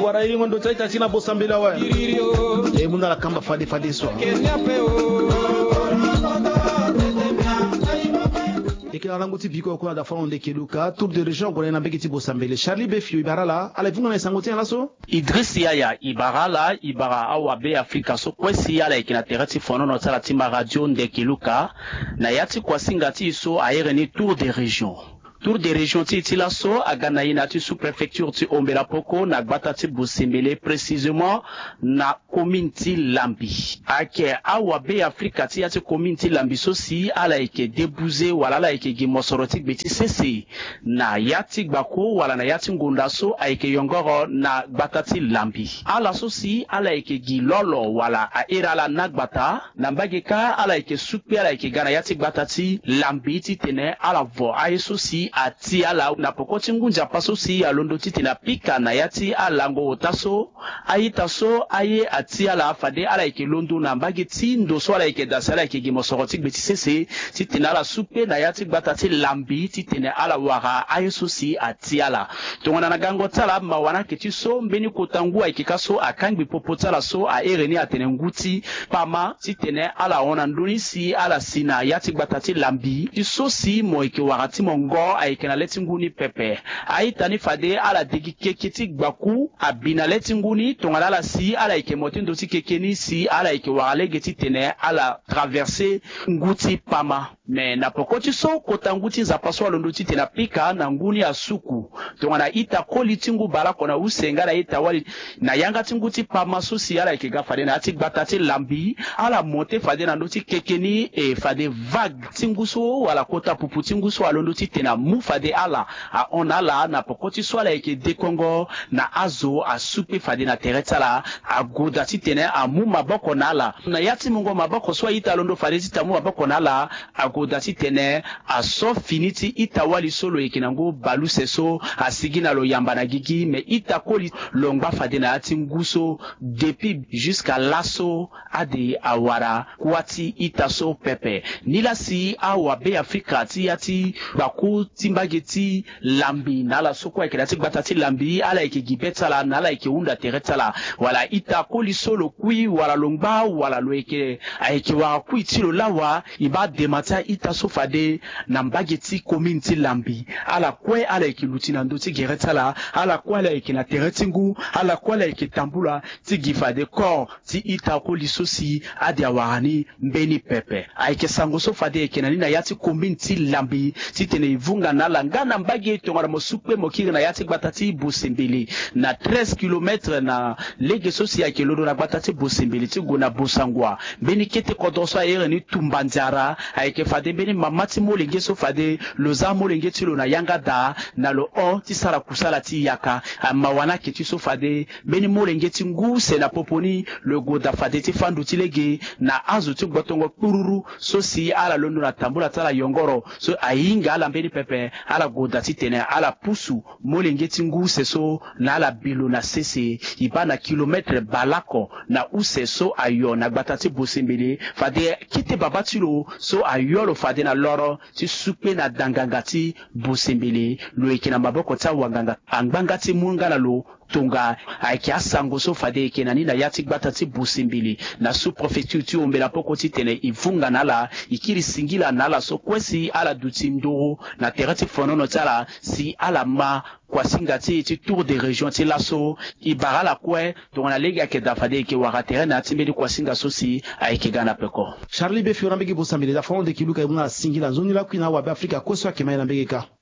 wara ili ngondo taita tina bosambela wa munda la kamba fade so ekela langu ti biko ko da fond de Keluka tour de région ko na mbeki ti bosambele Charlie Befio Ibarala ala vunga na sangote la so Idriss Yaya Ibara awa be Afrika so kwesi ala ikina terati fono no tsala timba radio de Keluka na yati kwa singati so aéreni tour de région ti la so agana ina ti sous-préfecture ti Ombela Poko na gbata ti Bosembele précisément na commune ti Lambi ake awa be Afrika ti yati commune ti Lambi so si ala ike debouze wala ala ike gi mosoroti beti sese na yati gbako wala na yati ngunda so aike yongoro na gbata ti Lambi ala so si ala ike gi lolo wala a erala na gbata na mbageka ala ike sukpe ala ike gana yati gbata ti Lambi ti tene ala vo aye so si ati ala na pokoti ngunja paso si alondo titi na pika na yati alango otaso ayitaso aye ati ala fade ala ike londo na mbagi ti ndoso ala ike dasala ike gimosorotik beti sese titi na ala supe na yati gbata ti Lambi titi na ala wara aye so si ati ala tongana na gango tala mawana keti so mbeni kotangu aike kaso akangbi popotala so a ereni atene nguti pama titi na ala ona ndoni si ala sina yati gbata ti Lambi ti so si mo ike warati mongo aike na leti nguni pepe aitani fade ala digi kekiti gbaku abina leti nguni tongala la si ala ike motindo ti kekeni si ala ike warale geti tene ala traverser nguti pama me na pokoti so kota nguti za paso alondo ti tena pika na nguni asuku tongana ita koli tingu bala kona usenga na ita wali na yanga tinguti pama so si ala ike gafade na ati gbata ti Lambi ala monte fade na ndo ti kekeni fade vague tingu so wala kota pupu tingu so alondo ti tena mu fade ala a onala na pokoti swala ike dekongo na azo a supe fade na teretala a goda ti tene a mu maboko na ala na yati mungo maboko so ita londo fade ti tamu maboko na ala a goda ti tene a so finiti ita wali solo ike nango balu seso a sigina lo yamba na gigi me ita koli longba fade na ati nguso depuis jusqu'à lasso ade awara kwati ita so pepe nila si awa be Afrika ti yati baku timbageti Lambi nala soko ike dati gbata ti Lambi ala ike gibetala nala ike unda teretala wala ita koli solo kui wala longba wala lo ike aike wa kui ti lo lawa iba demata ita sofade na mbageti commune ti Lambi ala kwe ala ike lutina ndo ti geretala ala kwe ala ike na teretingu ala kwe ala ike tambula ti gifade kor ti ita koli sosi adi awarani mbeni pepe aike sango sofade ike na nina yati commune ti Lambi ti tene ivunga nala ngana mbagi tongara mosupe mokiri na yati gbata ti Bosembele na 13 km na lege sosi ya kelodo na gbata ti Bosembele ti gona Bosangwa beni kete kodoso ayere ni tumbanjara ayeke fade beni mamati molenge so fade loza molenge ti lo na yanga da na lo o ti sara kusala ti yaka mawana keti so fade beni molenge ti nguse na poponi le goda fade ti fandu ti lege na azu ti gbotongo kururu sosi ala londo na tambula tala yongoro so ayinga ala mbeni pepe ala goda ti tene ala pusu molenge ti nguse so na ala bilo na sese iba na kilometre balako na use so ayo na gbata ti Bosembele fade kite baba ti lo so ayo lo fade na loro ti supe na danganga ti Bosembele lo ike na maboko ta wanganga angbanga ti munga na lo tonga aike asango so fade ike na nina yati gbata ti Bosembele na sous-préfecture ti Ombela Poko ti tene ivunga na la ikiri singila na la so kwesi ala duti ndoro na terati fonono tala si ala ma kwa singati ti tour de région ti laso ibara la kwe tongana lege ake dafade ike wakatere na timbedi kwa singa so si aike gana peko Charlie Befio na mbeki Bosambele da fond de Keluka ibuna singila zoni la kwina wa be Afrika koso ake mai na mbeki ka